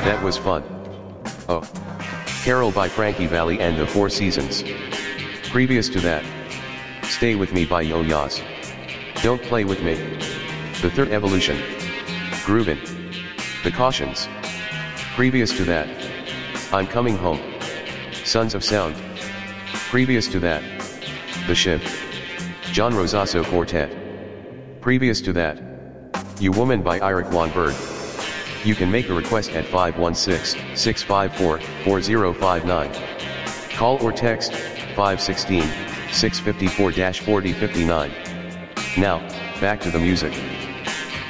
That was fun. Oh. Carol by Frankie Valli and the Four Seasons. Previous to that, Stay With Me by Yo Yas. Don't Play With Me. The Third Evolution. Groovin'. The Cautions. Previous to that, I'm Coming Home. Sons of Sound. Previous to that, The Shiv. John Rosasso Quartet. Previous to that, You Woman by Eric Juan Bird. You can make a request at 516-654-4059. Call or text 516-654-4059. Now, back to the music.